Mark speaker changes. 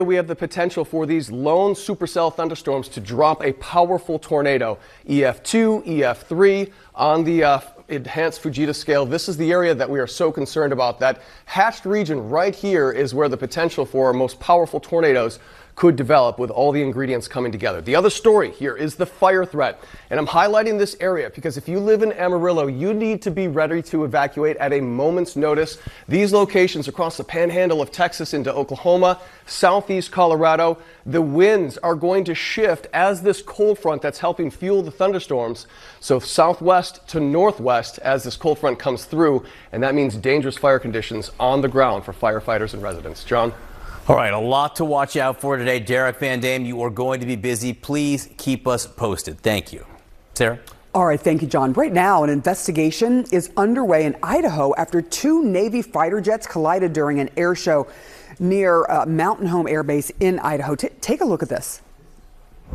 Speaker 1: We have the potential for these lone supercell thunderstorms to drop a powerful tornado, EF2, EF3, on the enhanced Fujita scale. This is the area that we are so concerned about. That hatched region right here is where the potential for our most powerful tornadoes could develop with all the ingredients coming together. The other story here is the fire threat. And I'm highlighting this area because if you live in Amarillo, you need to be ready to evacuate at a moment's notice. These locations across the panhandle of Texas into Oklahoma, southeast Colorado, the winds are going to shift as this cold front that's helping fuel the thunderstorms. So southwest to northwest as this cold front comes through, and that means dangerous fire conditions on the ground for firefighters and residents. John?
Speaker 2: All right, a lot to watch out for today. Derek Van Dam, you are going to be busy. Please keep us posted. Thank you. Sarah?
Speaker 3: All right, thank you, John. Right now, an investigation is underway in Idaho after 2 Navy fighter jets collided during an air show near Mountain Home Air Base in Idaho. Take a look at this.